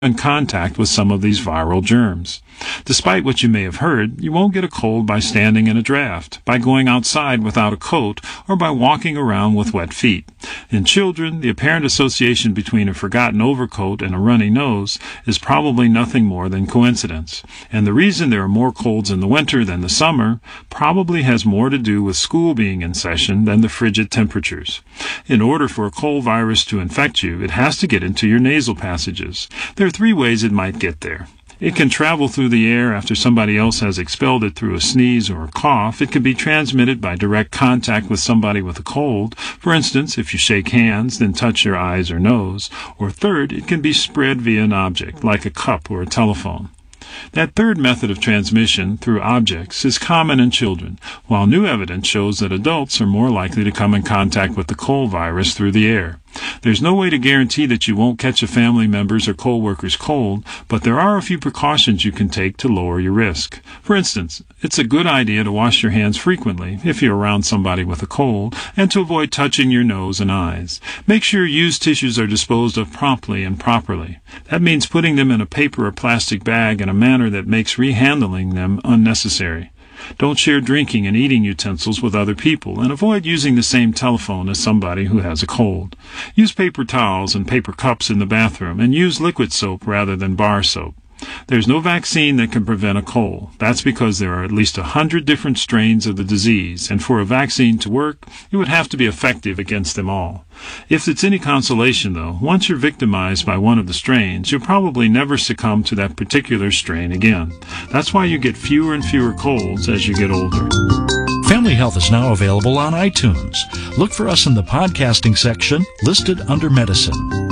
in contact with some of these viral germs. Despite what you may have heard, you won't get a cold by standing in a draft, by going outside without a coat, or by walking around with wet feet. In children, the apparent association between a forgotten overcoat and a runny nose is probably nothing more than coincidence. And the reason there are more colds in the winter than the summer probably has more to do with school being in session than the frigid temperatures. In order for a cold virus to infect you, it has to get into your nasal passages. There are 3 ways it might get there. It can travel through the air after somebody else has expelled it through a sneeze or a cough. It can be transmitted by direct contact with somebody with a cold. For instance, if you shake hands, then touch your eyes or nose. Or third, it can be spread via an object, like a cup or a telephone. That third method of transmission, through objects, is common in children, while new evidence shows that adults are more likely to come in contact with the cold virus through the air. There's no way to guarantee that you won't catch a family member's or coworker's cold, but there are a few precautions you can take to lower your risk. For instance, it's a good idea to wash your hands frequently if you're around somebody with a cold, and to avoid touching your nose and eyes. Make sure used tissues are disposed of promptly and properly. That means putting them in a paper or plastic bag in a manner that makes rehandling them unnecessary. Don't share drinking and eating utensils with other people, and avoid using the same telephone as somebody who has a cold. Use paper towels and paper cups in the bathroom, and use liquid soap rather than bar soap. There's no vaccine that can prevent a cold. That's because there are at least 100 different strains of the disease, and for a vaccine to work, it would have to be effective against them all. If it's any consolation, though, once you're victimized by one of the strains, you'll probably never succumb to that particular strain again. That's why you get fewer and fewer colds as you get older. Family Health is now available on iTunes. Look for us in the podcasting section listed under Medicine.